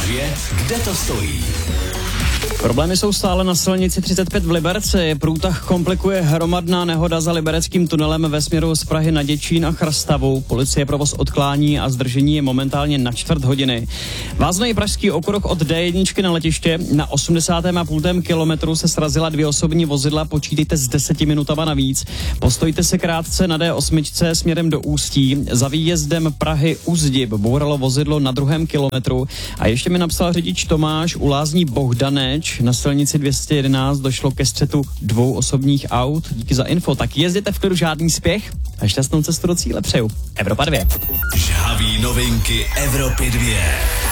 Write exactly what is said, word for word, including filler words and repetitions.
dvě, kde to stojí? Problémy jsou stále na silnici třicet pět v Liberci. Průtah komplikuje hromadná nehoda za libereckým tunelem ve směru z Prahy na Děčín a Chrstavu. Policie provoz odklání a zdržení je momentálně na čtvrt hodiny. Váznej pražský okruh od D jedna na letiště. Na osmdesátém a půl kilometru se srazila dvě osobní vozidla, počítejte s deseti minutama navíc. Postojte se krátce na D osm směrem do Ústí. Za výjezdem Prahy Uzdib bouralo vozidlo na druhém kilometru. A ještě mi napsal řidič Tomáš u lázní Bohdaneč. Na silnici dvě stě jedenáct došlo ke střetu dvou osobních aut. Díky za info. Tak jezděte v klidu, žádný spěch a šťastnou cestu do cíle přeju. Evropa dvě. Žhavý novinky Evropy dvě.